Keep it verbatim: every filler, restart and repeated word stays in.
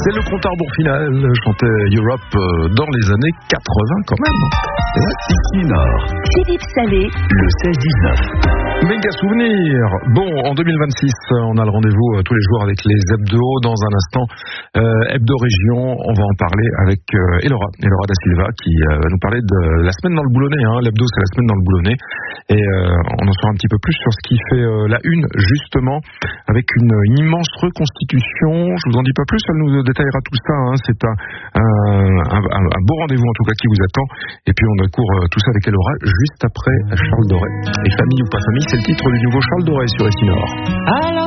C'est le compte à rebours final, chantait Europe dans les années quatre-vingts quand même. Ici Nord. Philippe Salé. Le seize dix-neuf. Méga souvenir. Bon, en deux mille vingt-six, on a le rendez-vous tous les jours avec les hebdos. Dans un instant, euh, hebdo région, on va en parler avec euh, Elora, Elora da Silva, qui euh, va nous parler de la semaine dans le boulonnais. Hein. L'hebdo, c'est la semaine dans le boulonnais. Et euh, on en saura un petit peu plus sur ce qui fait euh, la une, justement, avec une, une immense reconstitution. Je vous en dis pas plus, elle nous détaillera tout ça. Hein. C'est un, un, un, un beau rendez-vous, en tout cas, qui vous attend. Et puis, on court euh, tout ça avec Elora juste après Charles Doré. Et famille ou pas famille, c'est le titre du nouveau Charles Doré sur Ici Nord. Alors